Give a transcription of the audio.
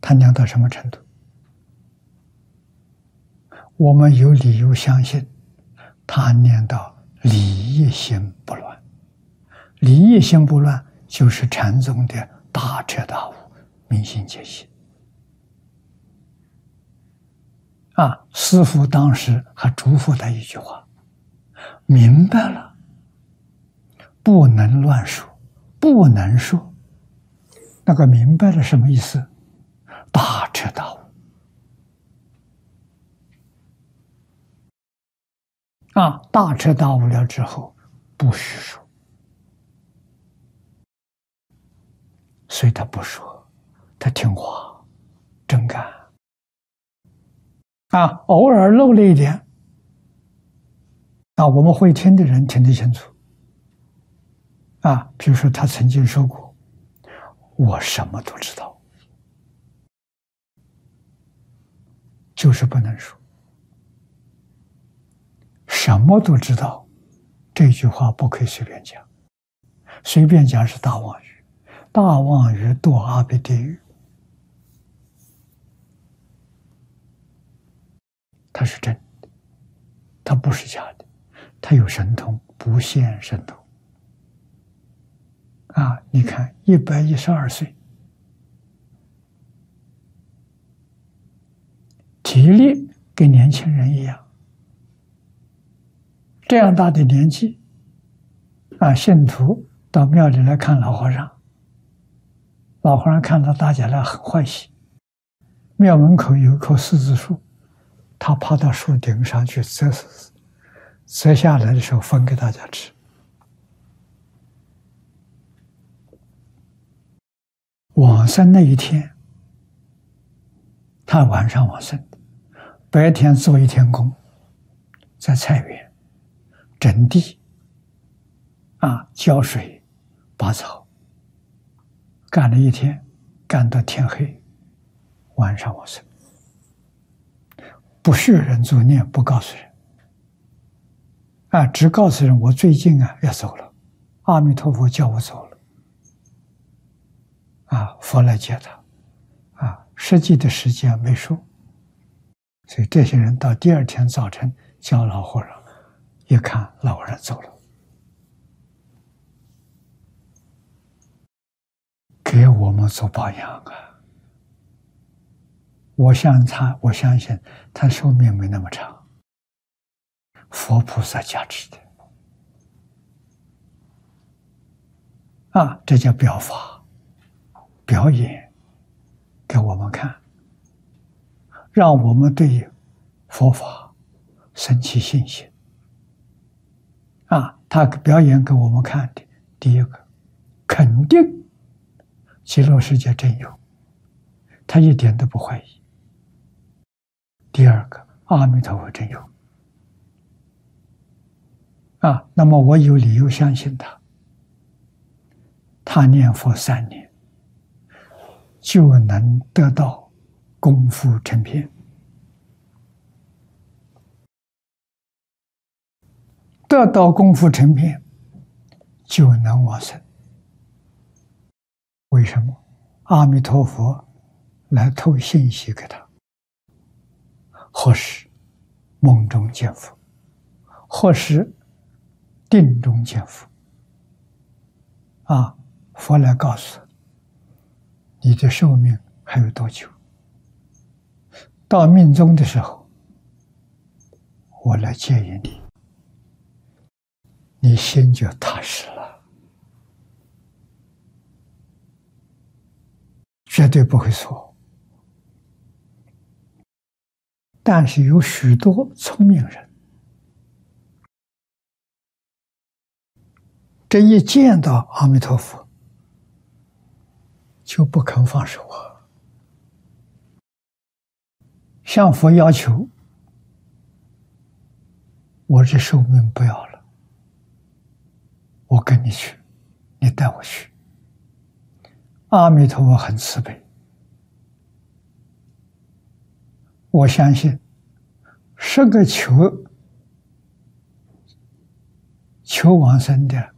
他念到什么程度？我们有理由相信，他念到理一心不乱。理一心不乱，就是禅宗的大彻大悟、明心见性。师父当时还嘱咐他一句话：明白了，不能乱说，不能说。那个明白了什么意思？大彻大悟。大彻大悟了之后，不许说，所以他不说，他听话，真干。偶尔漏了一点，我们会听的人听得清楚。比如说他曾经说过：“我什么都知道，就是不能说。”什么都知道，这句话不可以随便讲，随便讲是大妄语，大妄语堕阿鼻地狱。它是真的，它不是假的，它有神通，不现神通。你看112岁，体力跟年轻人一样，这样大的年纪，信徒到庙里来看老和尚，老和尚看到大家来很欢喜。庙门口有一棵柿子树，他爬到树顶上去折下来的时候分给大家吃。往生那一天，他晚上往生的，白天做一天工，在菜园整地，浇水、拔草，干了一天，干到天黑，晚上往生。不许人作孽，不告诉人，只告诉人我最近要走了，阿弥陀佛叫我走了，佛来接他，实际的时间没说，所以这些人到第二天早晨叫老和尚，一看老和尚走了，给我们做榜样啊！我相信他寿命没那么长，佛菩萨加持的，这叫表法，表演给我们看，让我们对佛法生起信心。他表演给我们看的，第一个，肯定极乐世界真有，他一点都不怀疑。第二个，阿弥陀佛真有。那么我有理由相信他念佛3年就能得到功夫成片，得到功夫成片就能往生。为什么？阿弥陀佛来透信息给他，或是梦中见佛，或是定中见佛，佛来告诉你的寿命还有多久，到命终的时候我来接引你，你心就踏实了，绝对不会错。但是有许多聪明人，这一见到阿弥陀佛就不肯放手向佛要求，我这寿命不要了，我跟你去，你带我去。阿弥陀佛很慈悲，我相信10个求往生的